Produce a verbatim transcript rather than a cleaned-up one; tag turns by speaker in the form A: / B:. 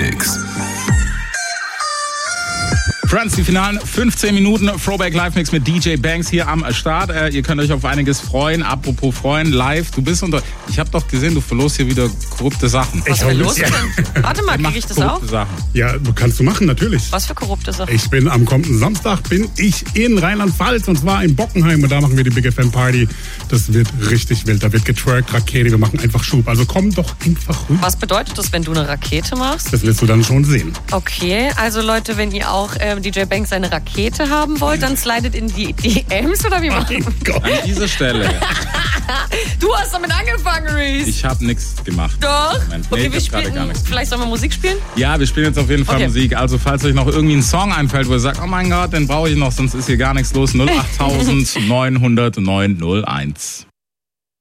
A: Mix.
B: Friends, die finalen fünfzehn Minuten Throwback Live Mix mit D J Banks hier am Start. Äh, ihr könnt euch auf einiges freuen. Apropos freuen, live. Du bist unter... Ich habe doch gesehen, du verlost hier wieder korrupte Sachen.
C: Was
D: Ich
C: denn
D: hol
C: los
D: mit-
C: denn? Warte mal, kriege ich das auch?
B: Korrupte Sachen.
D: Ja, kannst du machen, natürlich.
C: Was für korrupte Sachen?
D: Ich bin am kommenden Samstag bin ich in Rheinland-Pfalz und zwar in Bockenheim und da machen wir die Big F M Party. Das wird richtig wild. Da wird getwerkt, Rakete, wir machen einfach Schub. Also komm doch einfach rüber.
C: Was bedeutet das, wenn du eine Rakete machst?
D: Das wirst du dann schon sehen.
C: Okay, also Leute, wenn ihr auch äh, D J Banks eine Rakete haben wollt, dann slidet in die D Ms oder wie machen?
D: Mein Gott.
B: An dieser Stelle,
C: Du hast damit angefangen, Reese.
B: ich habe nichts gemacht.
C: Doch.
B: Moment, nee,
C: Okay,
B: ich
C: wir
B: hab gerade gar
C: spielen.
B: nichts.
C: Vielleicht sollen wir Musik spielen?
B: Ja, wir spielen jetzt auf jeden Fall
C: Okay.
B: Musik. Also falls euch noch irgendwie ein Song einfällt, wo ihr sagt, oh mein Gott, den brauche ich noch, sonst ist hier gar nichts los. null acht neun null neun null eins.